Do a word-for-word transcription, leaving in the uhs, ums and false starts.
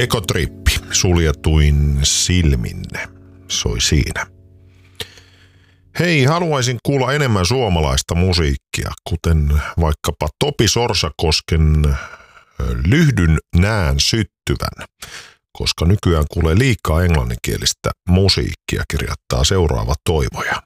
Ekotrippi suljetuin silminne soi siinä. Hei, haluaisin kuulla enemmän suomalaista musiikkia, kuten vaikkapa Topi Sorsakosken Lyhdyn nään syttyvän, koska nykyään kuulee liikaa englanninkielistä musiikkia, kirjoittaa seuraava toivoja.